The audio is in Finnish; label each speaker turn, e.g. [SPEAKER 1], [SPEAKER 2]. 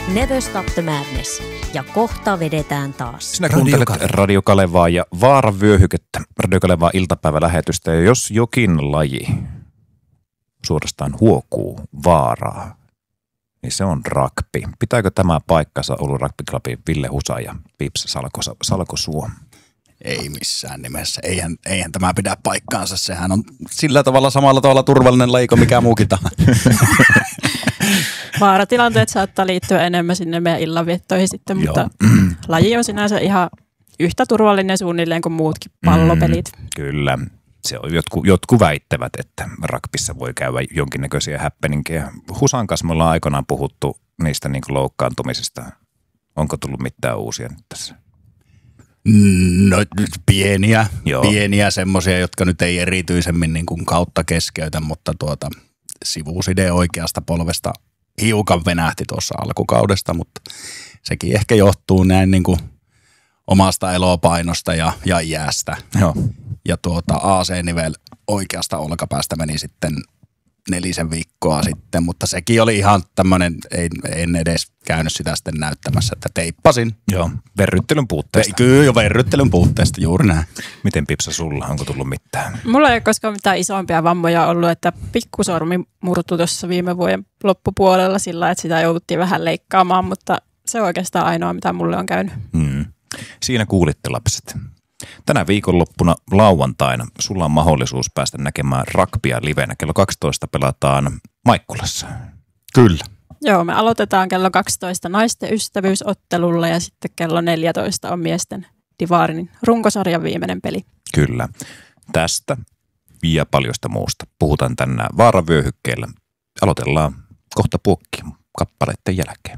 [SPEAKER 1] Never Stop the Madness. Ja kohta vedetään taas.
[SPEAKER 2] Sinä kuuntelet Radio Kalevaa ja Vaaran vyöhykettä, Radio Kalevaa iltapäivälähetystä. Ja jos jokin laji suorastaan huokuu vaaraa, niin se on rugby. Pitääkö tämä paikkansa Oulun Rugby Clubin Ville Husa ja Pips Salkosuo?
[SPEAKER 3] Ei missään nimessä. Eihän tämä pidä paikkaansa. Sehän on sillä tavalla samalla tavalla turvallinen laji kuin mikä muukin tahansa.
[SPEAKER 4] Vaaratilanteet saattaa liittyä enemmän sinne meidän illanviettoihin sitten, mutta laji on sinänsä ihan yhtä turvallinen suunnilleen kuin muutkin pallopelit.
[SPEAKER 2] Kyllä. Se on, jotkut väittävät, että rugbyssä voi käydä jonkinnäköisiä happeningejä. Husan kanssa me ollaan aikanaan puhuttu niistä niin kuin loukkaantumisista. Onko tullut mitään uusia nyt tässä?
[SPEAKER 3] No pieniä semmoisia, jotka nyt ei erityisemmin niin kuin kautta keskeytä, mutta sivuside oikeasta polvesta hiukan venähti tuossa alkukaudesta, mutta sekin ehkä johtuu näin niin kuin omasta elopainosta ja iästä.
[SPEAKER 2] Joo.
[SPEAKER 3] Ja AC-nivel oikeasta olkapäästä meni sitten 4 viikkoa sitten, mutta sekin oli ihan tämmöinen, en edes käynyt sitä sitten näyttämässä, että teippasin.
[SPEAKER 2] Joo, verryttelyn puutteesta.
[SPEAKER 3] Kyllä jo verryttelyn puutteesta, juuri näin.
[SPEAKER 2] Miten Pipsa sulla, onko tullut mitään?
[SPEAKER 4] Mulla ei ole koskaan mitään isompia vammoja ollut, että pikkusormi murtui tuossa viime vuoden loppupuolella sillä, että sitä jouduttiin vähän leikkaamaan, mutta se on oikeastaan ainoa, mitä mulle on käynyt.
[SPEAKER 2] Siinä kuulitte lapset. Tänä viikonloppuna lauantaina sulla on mahdollisuus päästä näkemään rugbya livenä. Kello 12 pelataan Maikkulassa.
[SPEAKER 3] Kyllä.
[SPEAKER 4] Joo, me aloitetaan kello 12 naisten ystävyysottelulla ja sitten kello 14 on miesten Divarinin runkosarjan viimeinen peli.
[SPEAKER 2] Kyllä. Tästä ja paljosta muusta puhutaan tänään Vaaran vyöhykkeellä. Aloitellaan kohta puokki kappaleiden jälkeen.